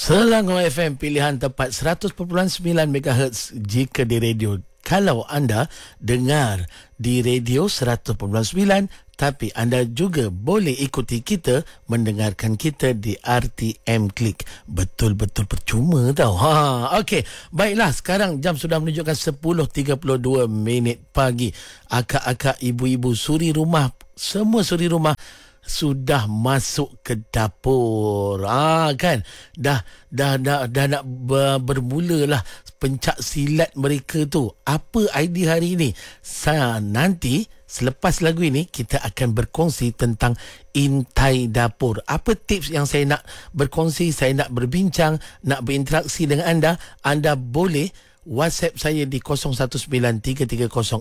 Selangor FM pilihan tepat 100.9 MHz jika di radio. Kalau anda dengar di radio 100.9 tapi anda juga boleh ikuti kita, mendengarkan kita di RTM Klik. Betul-betul percuma tau. Okey, baiklah, sekarang jam sudah menunjukkan 10.32 pagi. Akak-akak, ibu-ibu, suri rumah, semua suri rumah sudah masuk ke dapur. Kan dah nak bermulalah pencak silat mereka tu. Apa idea hari ini? Nanti selepas lagu ini kita akan berkongsi tentang intai dapur. Apa tips yang saya nak berkongsi, saya nak berbincang, nak berinteraksi dengan anda. Anda boleh WhatsApp saya di 019330